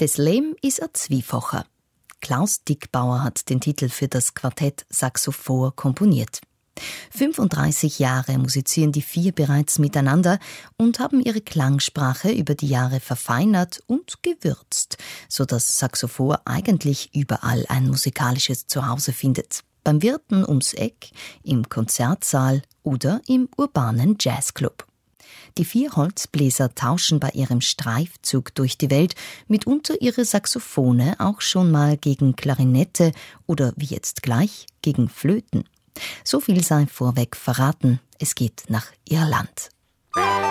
Das Leben ist ein Zwiefacher. Klaus Dickbauer hat den Titel für das Quartett Saxophon komponiert. 35 Jahre musizieren die vier bereits miteinander und haben ihre Klangsprache über die Jahre verfeinert und gewürzt, sodass Saxophon eigentlich überall ein musikalisches Zuhause findet. Beim Wirten ums Eck, im Konzertsaal oder im urbanen Jazzclub. Die vier Holzbläser tauschen bei ihrem Streifzug durch die Welt mitunter ihre Saxophone auch schon mal gegen Klarinette oder wie jetzt gleich gegen Flöten. So viel sei vorweg verraten, es geht nach Irland.